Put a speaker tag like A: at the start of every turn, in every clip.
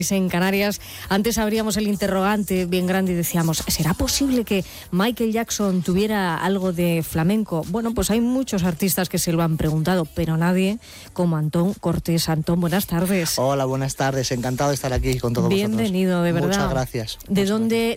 A: En Canarias, antes abríamos el interrogante bien grande y decíamos, ¿será posible que Michael Jackson tuviera algo de flamenco? Bueno, pues hay muchos artistas que se lo han preguntado, pero nadie como Antón Cortés. Antón, buenas tardes.
B: Hola, buenas tardes, encantado de estar aquí con todos vosotros.
A: Bienvenido, de verdad.
B: Muchas gracias.
A: ¿De dónde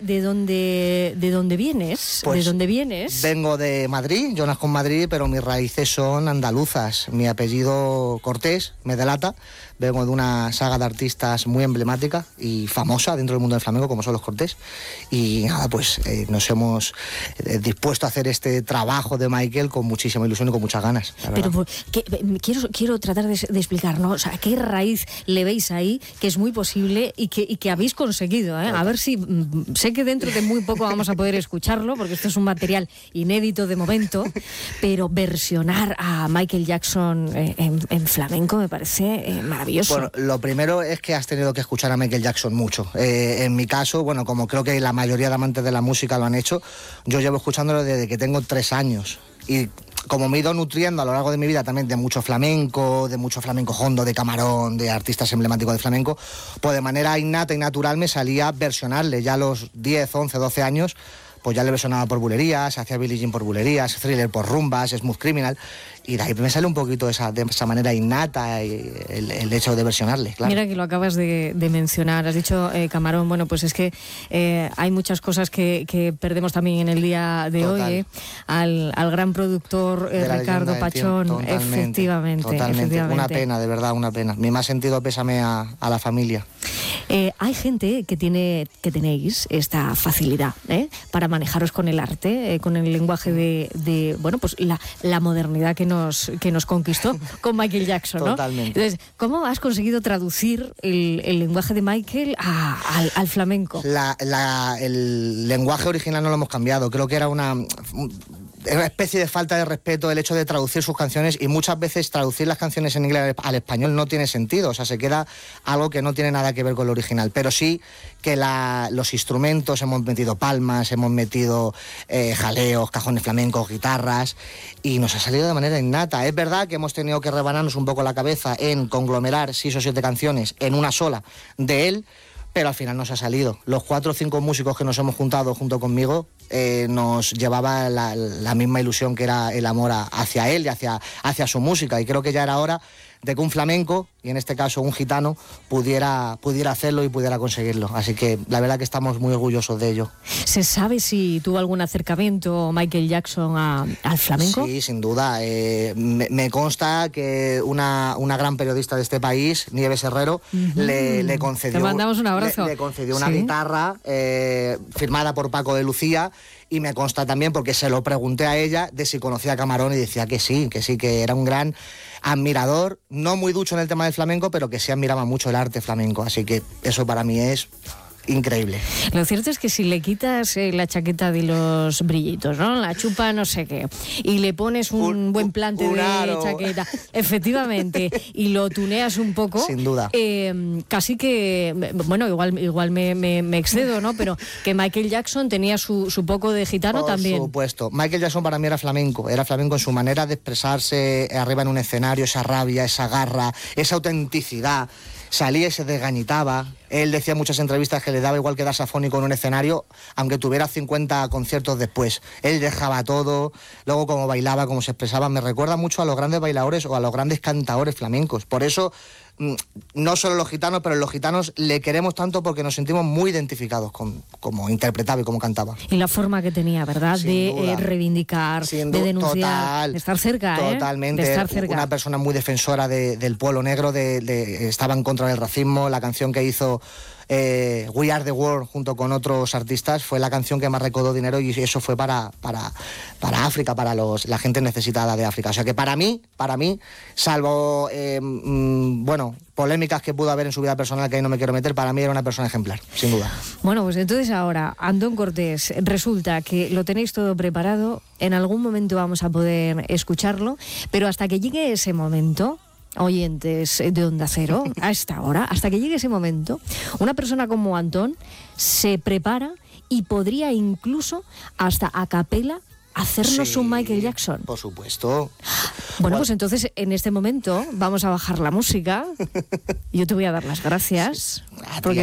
A: vienes?
B: Pues,
A: ¿De dónde vienes?
B: Vengo de Madrid, yo nazco en Madrid, pero mis raíces son andaluzas. Mi apellido Cortés me delata. Vengo de una saga de artistas muy emblemática y famosa dentro del mundo del flamenco, como son los Cortés. Y nada, pues nos hemos dispuesto a hacer este trabajo de Michael con muchísima ilusión y con muchas ganas.
A: Pero quiero tratar de explicar, ¿no? O sea, ¿qué raíz le veis ahí que es muy posible y que habéis conseguido? A ver si... sé que dentro de muy poco vamos a poder escucharlo, porque esto es un material inédito de momento, pero versionar a Michael Jackson en flamenco me parece maravilloso.
B: Bueno, lo primero es que has tenido que escuchar a Michael Jackson mucho. En mi caso, bueno, como creo que la mayoría de amantes de la música lo han hecho, yo llevo escuchándolo desde que tengo 3 años. Y como me he ido nutriendo a lo largo de mi vida también de mucho flamenco hondo, de Camarón, de artistas emblemáticos de flamenco, pues de manera innata y natural me salía versionarle. Ya a los 10, 11, 12 años, pues ya le versionaba por bulerías, hacía Billie Jean por bulerías, Thriller por rumbas, Smooth Criminal, y de ahí me sale un poquito de esa manera innata y el hecho de versionarle, claro.
A: Mira que lo acabas de mencionar, has dicho Camarón, bueno, pues es que hay muchas cosas que perdemos también en el día de hoy, al gran productor Ricardo Pachón.
B: Totalmente.
A: Efectivamente.
B: Una pena, de verdad, una pena. Mi más sentido pésame a la familia.
A: Hay gente que tenéis esta facilidad para manejaros con el arte, con el lenguaje de bueno, pues la modernidad que nos conquistó con Michael Jackson, ¿no?
B: Totalmente.
A: Entonces, ¿cómo has conseguido traducir el lenguaje de Michael al flamenco?
B: El lenguaje original no lo hemos cambiado. Creo que era una especie de falta de respeto el hecho de traducir sus canciones, y muchas veces traducir las canciones en inglés al español no tiene sentido, o sea, se queda algo que no tiene nada que ver con lo original, pero sí que los instrumentos, hemos metido palmas, hemos metido jaleos, cajones flamencos, guitarras, y nos ha salido de manera innata. Es verdad que hemos tenido que rebanarnos un poco la cabeza en conglomerar 6 o 7 canciones en una sola de él, pero al final nos ha salido. Los 4 o 5 músicos que nos hemos juntado junto conmigo nos llevaba la misma ilusión, que era el amor hacia él y hacia su música, y creo que ya era hora de que un flamenco, y en este caso un gitano, pudiera hacerlo y pudiera conseguirlo. Así que la verdad que estamos muy orgullosos de ello.
A: ¿Se sabe si tuvo algún acercamiento Michael Jackson al flamenco?
B: Sí, sin duda. Me consta que una gran periodista de este país, Nieves Herrero, le concedió...
A: Te mandamos un abrazo.
B: Le concedió una guitarra firmada por Paco de Lucía, y me consta también, porque se lo pregunté a ella, de si conocía a Camarón, y decía que sí, que era un gran admirador, no muy ducho en el tema del flamenco, pero que sí admiraba mucho el arte flamenco, así que eso para mí es increíble.
A: Lo cierto es que si le quitas la chaqueta de los brillitos, ¿no? La chupa no sé qué, y le pones un buen plante de chaqueta, efectivamente, y lo tuneas un poco,
B: sin duda,
A: casi que, bueno, igual me excedo, ¿no? Pero que Michael Jackson tenía su poco de gitano también.
B: Por supuesto. Michael Jackson para mí era flamenco en su manera de expresarse arriba en un escenario, esa rabia, esa garra, esa autenticidad. Salía y se desgañitaba. Él decía en muchas entrevistas que le daba igual quedarse afónico en un escenario, aunque tuviera 50 conciertos después. Él dejaba todo, luego cómo bailaba, cómo se expresaba, me recuerda mucho a los grandes bailadores o a los grandes cantadores flamencos. Por eso, no solo los gitanos, pero los gitanos le queremos tanto porque nos sentimos muy identificados con cómo interpretaba y cómo cantaba.
A: Y la forma que tenía, ¿verdad? De reivindicar, de denunciar, de estar cerca,
B: totalmente,
A: de estar cerca.
B: Una persona muy defensora del pueblo negro, estaba en contra del racismo. La canción que hizo We Are The World junto con otros artistas fue la canción que más recaudó dinero, y eso fue para África, para la gente necesitada de África. O sea que para mí, salvo polémicas que pudo haber en su vida personal, que ahí no me quiero meter, para mí era una persona ejemplar, sin duda.
A: Bueno, pues entonces ahora, Antón Cortés, resulta que lo tenéis todo preparado, en algún momento vamos a poder escucharlo, pero hasta que llegue ese momento, oyentes de Onda Cero, a esta hora, hasta que llegue ese momento, una persona como Antón se prepara y podría incluso hasta a capela hacernos un Michael Jackson.
B: Por supuesto.
A: Bueno, pues entonces en este momento vamos a bajar la música. Yo te voy a dar las gracias. Porque